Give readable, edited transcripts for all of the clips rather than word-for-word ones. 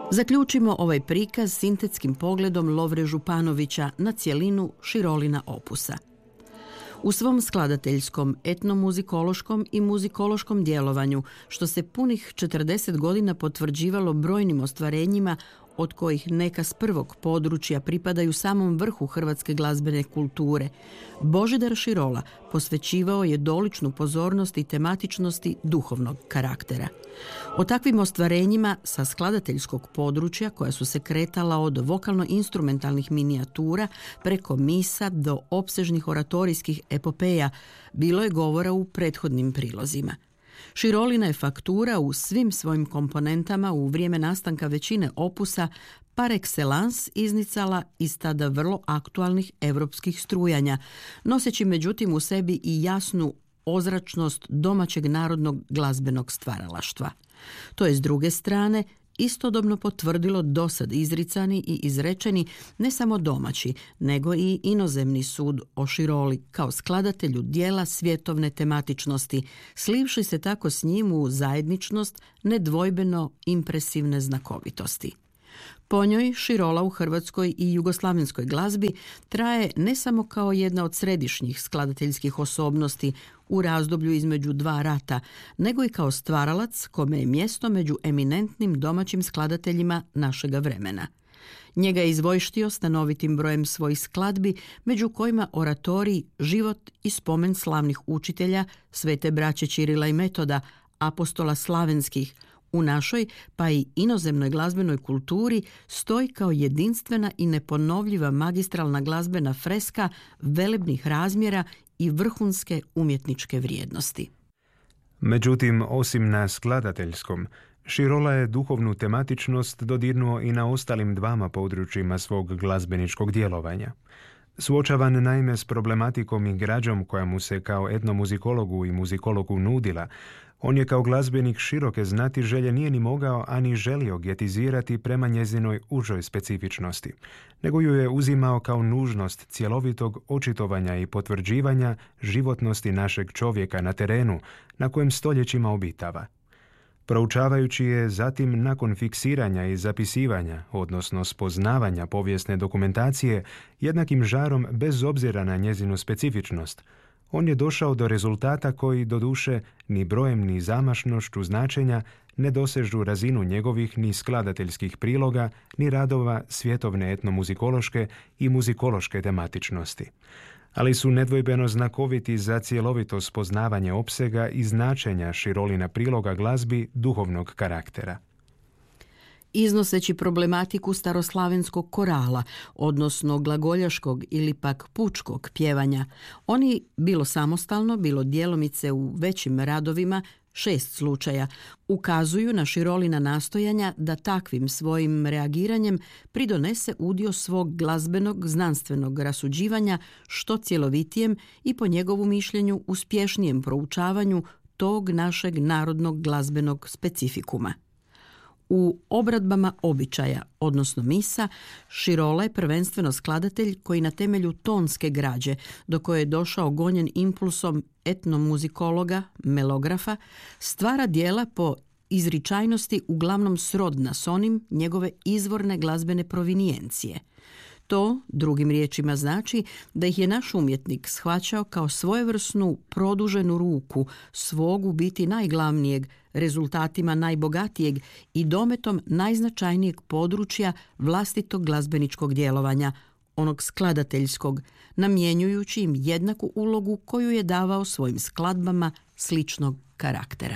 Zaključimo ovaj prikaz sintetskim pogledom Lovre Županovića na cjelinu Širolina opusa. U svom skladateljskom, etnomuzikološkom i muzikološkom djelovanju, što se punih 40 godina potvrđivalo brojnim ostvarenjima, od kojih neka s prvog područja pripadaju samom vrhu hrvatske glazbene kulture, Božidar Širola posvećivao je doličnu pozornost i tematičnosti duhovnog karaktera. O takvim ostvarenjima sa skladateljskog područja, koja su se kretala od vokalno-instrumentalnih minijatura preko misa do opsežnih oratorijskih epopeja, bilo je govora u prethodnim prilozima. Širolina je faktura u svim svojim komponentama u vrijeme nastanka većine opusa par excellence iznicala iz tada vrlo aktualnih europskih strujanja, noseći međutim u sebi i jasnu ozračnost domaćeg narodnog glazbenog stvaralaštva. To je s druge strane istodobno potvrdilo dosad izricani i izrečeni ne samo domaći, nego i inozemni sud o Široli kao skladatelju dijela svjetovne tematičnosti, slivši se tako s njim u zajedničnost nedvojbeno impresivne znakovitosti. Po njoj Širola u hrvatskoj i jugoslavenskoj glazbi traje ne samo kao jedna od središnjih skladateljskih osobnosti u razdoblju između dva rata, nego i kao stvaralac kome je mjesto među eminentnim domaćim skladateljima našega vremena. Njega je izvojštio stanovitim brojem svojih skladbi, među kojima oratorij, život i spomen slavnih učitelja, svete braće Čirila i Metoda, apostola slavenskih, u našoj, pa i inozemnoj glazbenoj kulturi stoji kao jedinstvena i neponovljiva magistralna glazbena freska velebnih razmjera i vrhunske umjetničke vrijednosti. Međutim, osim na skladateljskom, Širola je duhovnu tematičnost dodirnuo i na ostalim dvama područjima svog glazbeničkog djelovanja. Suočavan naime s problematikom i građom koja mu se kao etnomuzikologu i muzikologu nudila, on je kao glazbenik široke znatiželje nije ni mogao, a ni želio getizirati prema njezinoj užoj specifičnosti, nego ju je uzimao kao nužnost cjelovitog očitovanja i potvrđivanja životnosti našeg čovjeka na terenu na kojem stoljećima obitava. Proučavajući je zatim nakon fiksiranja i zapisivanja, odnosno spoznavanja povijesne dokumentacije, jednakim žarom bez obzira na njezinu specifičnost, on je došao do rezultata koji, doduše, ni brojem ni zamašnošću značenja ne dosežu razinu njegovih ni skladateljskih priloga, ni radova svjetovne etnomuzikološke i muzikološke tematičnosti. Ali su nedvojbeno znakoviti za cjelovito spoznavanje opsega i značenja Širolina priloga glazbi duhovnog karaktera. Iznoseći problematiku staroslavenskog korala, odnosno glagoljaškog ili pak pučkog pjevanja, oni, bilo samostalno, bilo djelomice u većim radovima, 6 slučaja, ukazuju na Širolina nastojanja da takvim svojim reagiranjem pridonese udio svog glazbenog znanstvenog rasuđivanja što cjelovitijem i po njegovu mišljenju uspješnijem proučavanju tog našeg narodnog glazbenog specifikuma. U obradbama običaja, odnosno misa, Širola je prvenstveno skladatelj koji na temelju tonske građe, do koje je došao gonjen impulsom etnomuzikologa, melografa, stvara dijela po izričajnosti uglavnom srodna s onim njegove izvorne glazbene provinijencije. To, drugim riječima, znači da ih je naš umjetnik shvaćao kao svojevrsnu produženu ruku svog u biti najglavnijeg, rezultatima najbogatijeg i dometom najznačajnijeg područja vlastitog glazbeničkog djelovanja, onog skladateljskog, namjenjujući im jednaku ulogu koju je davao svojim skladbama sličnog karaktera.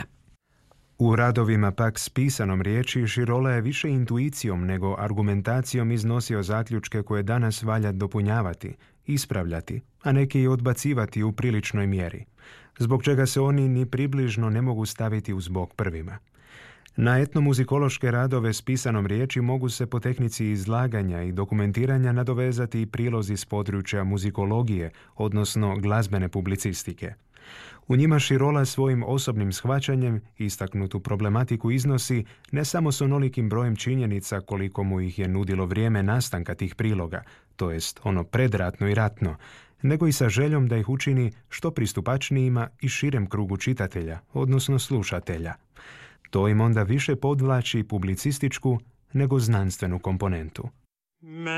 U radovima pak s pisanom riječi Širola je više intuicijom nego argumentacijom iznosio zaključke koje danas valja dopunjavati, ispravljati, a neki i odbacivati u priličnoj mjeri, zbog čega se oni ni približno ne mogu staviti uz bok prvima. Na etnomuzikološke radove s pisanom riječi mogu se po tehnici izlaganja i dokumentiranja nadovezati i prilozi s područja muzikologije, odnosno glazbene publicistike. U njima Širola svojim osobnim shvaćanjem istaknutu problematiku iznosi ne samo s onolikim brojem činjenica koliko mu ih je nudilo vrijeme nastanka tih priloga, to jest ono predratno i ratno, nego i sa željom da ih učini što pristupačnijima i širem krugu čitatelja, odnosno slušatelja. To im onda više podvlači publicističku, nego znanstvenu komponentu.